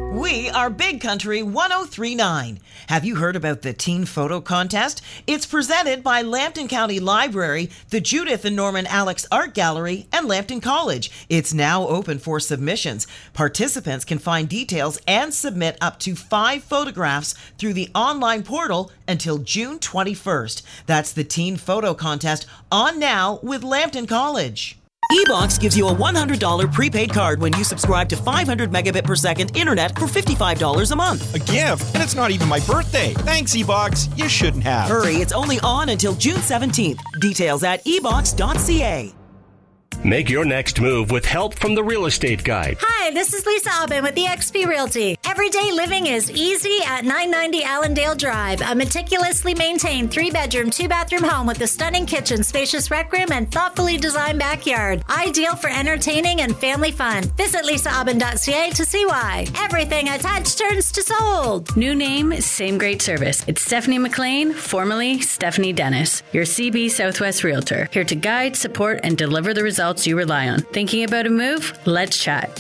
We are Big Country 1039. Have you heard about the Teen Photo Contest? It's presented by Lambton County Library, the Judith and Norman Alex Art Gallery, and Lambton College. It's now open for submissions. Participants can find details and submit up to 5 photographs through the online portal until June 21st. That's the Teen Photo Contest on now with Lambton College. eBox gives you a $100 prepaid card when you subscribe to 500 megabit per second internet for $55 a month. A gift? And it's not even my birthday. Thanks, eBox. You shouldn't have. Hurry, it's only on until June 17th. Details at ebox.ca. Make your next move with help from the Real Estate Guide. Hi, this is Lisa Aubin with eXp Realty. Everyday living is easy at 990 Allendale Drive. A meticulously maintained 3-bedroom, 2-bathroom home with a stunning kitchen, spacious rec room, and thoughtfully designed backyard. Ideal for entertaining and family fun. Visit lisaaubin.ca to see why. Everything I touch turns to sold. New name, same great service. It's Stephanie McLean, formerly Stephanie Dennis, your CB Southwest Realtor. Here to guide, support, and deliver the results you rely on. Thinking about a move? Let's chat.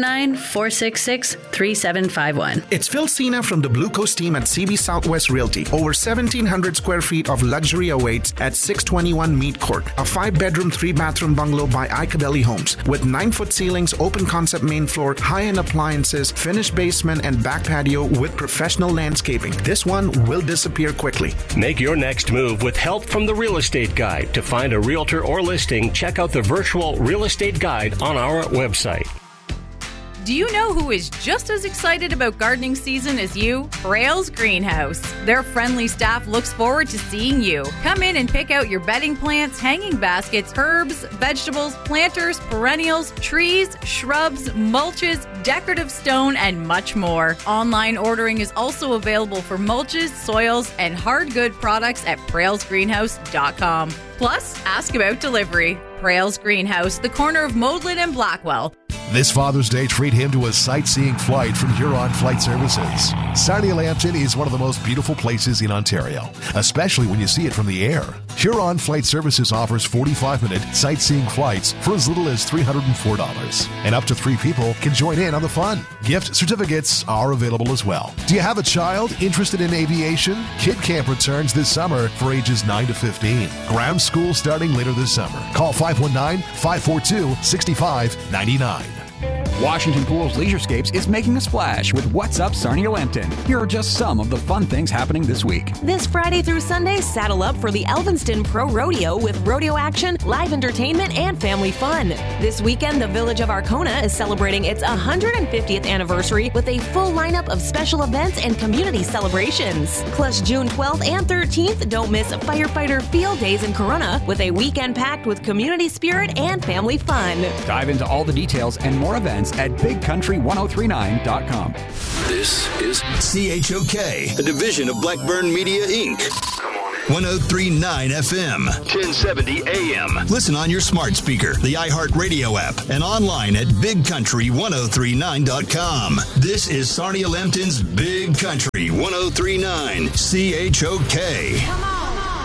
519-466-3751. It's Phil Cena from the Blue Coast team at CB Southwest Realty. Over 1,700 square feet of luxury awaits at 621 Mead Court. A 5-bedroom, 3-bathroom bungalow by Icabelli Homes with 9-foot ceilings, open concept main floor, high-end appliances, finished basement, and back patio with professional landscaping. This one will disappear quickly. Make your next move with help from the Real Estate Guide. To find a realtor or listing, check out the virtual Real Estate Guide on our website. Do you know who is just as excited about gardening season as you? Praile's Greenhouse. Their friendly staff looks forward to seeing you. Come in and pick out your bedding plants, hanging baskets, herbs, vegetables, planters, perennials, trees, shrubs, mulches, decorative stone, and much more. Online ordering is also available for mulches, soils, and hard good products at prailsgreenhouse.com. Plus, ask about delivery. Praile's Greenhouse, the corner of Modeland and Blackwell. This Father's Day, treat him to a sightseeing flight from Huron Flight Services. Sarnia Lambton is one of the most beautiful places in Ontario, especially when you see it from the air. Huron Flight Services offers 45-minute sightseeing flights for as little as $304. And up to 3 people can join in on the fun. Gift certificates are available as well. Do you have a child interested in aviation? Kid Camp returns this summer for ages 9 to 15. Ground school starting later this summer. Call 519-542-6599. Washington Pools Leisurescapes is making a splash with What's Up Sarnia Lambton. Here are just some of the fun things happening this week. This Friday through Sunday, saddle up for the Elvinston Pro Rodeo with rodeo action, live entertainment, and family fun. This weekend, the Village of Arcona is celebrating its 150th anniversary with a full lineup of special events and community celebrations. Plus, June 12th and 13th, don't miss Firefighter Field Days in Corunna with a weekend packed with community spirit and family fun. Dive into all the details and more events at BigCountry1039.com. This is CHOK, a division of Blackburn Media, Inc. 1039 FM, 1070 AM. Listen on your smart speaker, the iHeartRadio app, and online at BigCountry1039.com. This is Sarnia Lambton's Big Country 1039 CHOK. Come on.